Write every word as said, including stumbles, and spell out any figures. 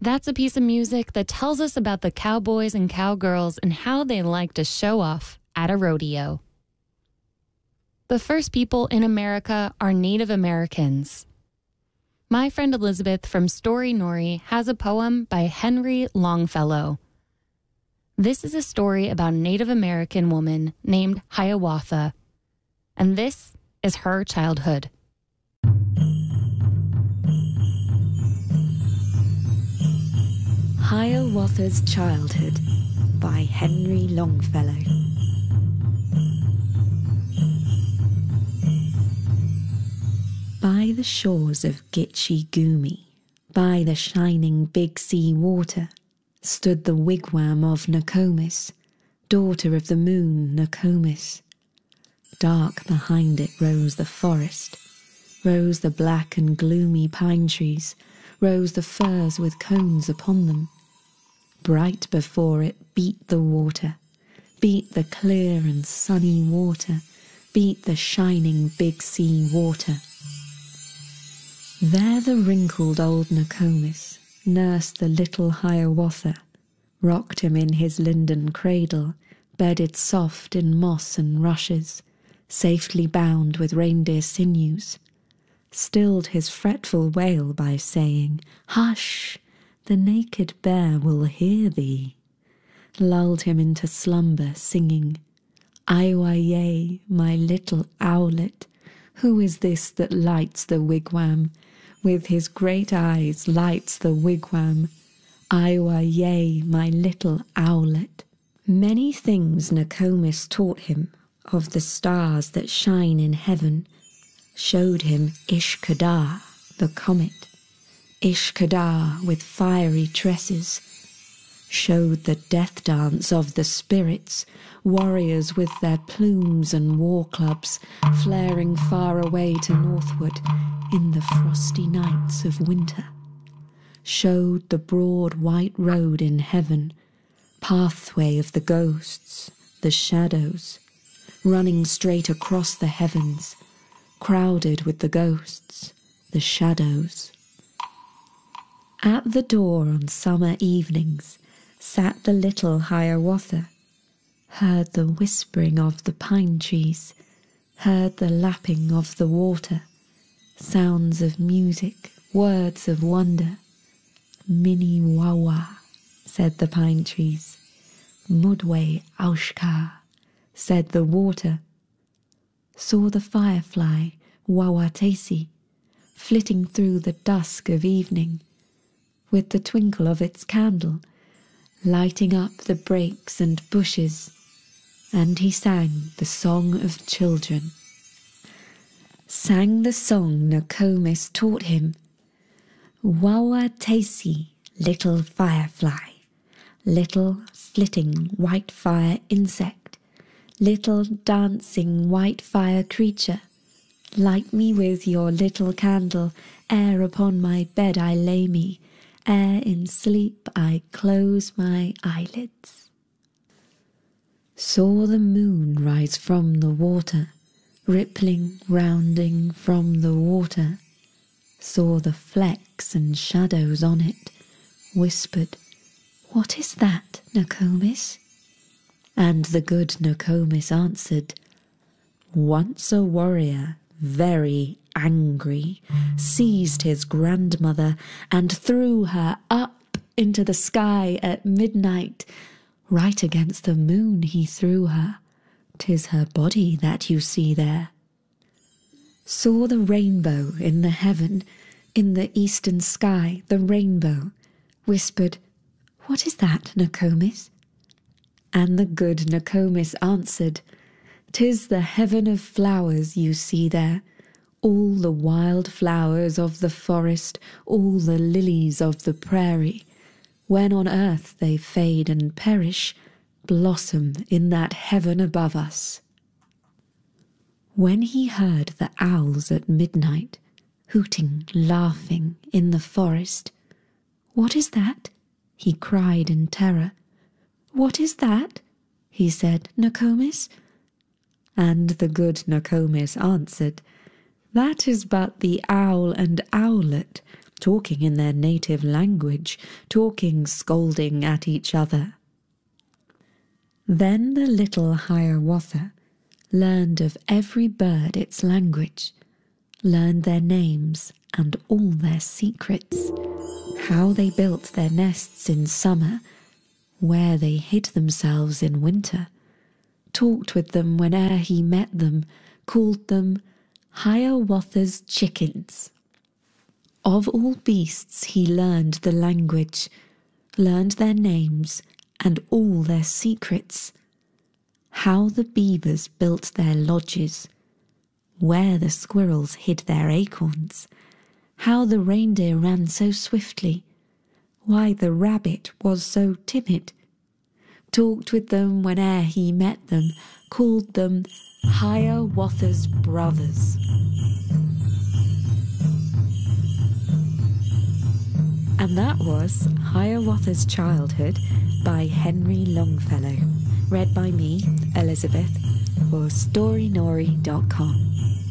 That's a piece of music that tells us about the cowboys and cowgirls and how they like to show off at a rodeo. The first people in America are Native Americans. My friend Elizabeth from Story Nori has a poem by Henry Longfellow. This is a story about a Native American woman named Hiawatha, and this is her childhood. Hiawatha's Childhood by Henry Longfellow. By the shores of Gitche Gumee, by the shining Big Sea water, stood the wigwam of Nokomis, daughter of the moon Nokomis. Dark behind it rose the forest, rose the black and gloomy pine trees, rose the firs with cones upon them. Bright before it beat the water, beat the clear and sunny water, beat the shining Big Sea water. There the wrinkled old Nokomis nursed the little Hiawatha, rocked him in his linden cradle, bedded soft in moss and rushes, safely bound with reindeer sinews, stilled his fretful wail by saying, "Hush, the naked bear will hear thee," lulled him into slumber singing, "Aiwaye, my little owlet, who is this that lights the wigwam? With his great eyes lights the wigwam. Aiwaye, my little owlet." Many things Nokomis taught him of the stars that shine in heaven, showed him Ishkadar, the comet, Ishkadar with fiery tresses, showed the death dance of the spirits, warriors with their plumes and war clubs, flaring far away to northward in the frosty nights of winter, showed the broad white road in heaven, pathway of the ghosts, the shadows, running straight across the heavens, crowded with the ghosts, the shadows. At the door on summer evenings sat the little Hiawatha, heard the whispering of the pine trees, heard the lapping of the water, sounds of music, words of wonder. "Mini wawa," said the pine trees. "Mudwe aushka," said the water. Saw the firefly, Wawatesi, flitting through the dusk of evening, with the twinkle of its candle, lighting up the brakes and bushes, and he sang the song of children. Sang the song Nokomis taught him. Wawatesi, little firefly, little flitting white fire insect, little dancing white fire creature, light me with your little candle, ere upon my bed I lay me, ere in sleep I close my eyelids. Saw the moon rise from the water, rippling, rounding from the water, saw the flecks and shadows on it, whispered, "What is that, Nokomis?" And the good Nokomis answered, "Once a warrior, very angry, seized his grandmother and threw her up into the sky at midnight. Right against the moon he threw her. 'Tis her body that you see there. Saw the rainbow in the heaven, in the eastern sky, the rainbow, whispered, "What is that, Nokomis?" And the good Nokomis answered, "'Tis the heaven of flowers you see there, all the wild flowers of the forest, all the lilies of the prairie. When on earth they fade and perish, blossom in that heaven above us." When he heard the owls at midnight, hooting, laughing in the forest, "What is that?" he cried in terror. "What is that?" he said, "Nokomis?" And the good Nokomis answered, "That is but the owl and owlet, talking in their native language, talking scolding at each other. Then the little Hiawatha learned of every bird its language, learned their names and all their secrets, how they built their nests in summer, where they hid themselves in winter, talked with them whene'er he met them, called them Hiawatha's chickens. Of all beasts he learned the language, learned their names and all their secrets, how the beavers built their lodges, where the squirrels hid their acorns, how the reindeer ran so swiftly, why the rabbit was so timid, talked with them whene'er he met them, called them Hiawatha's brothers. And that was Hiawatha's Childhood by Henry Longfellow, read by me, Elizabeth, for story nori dot com.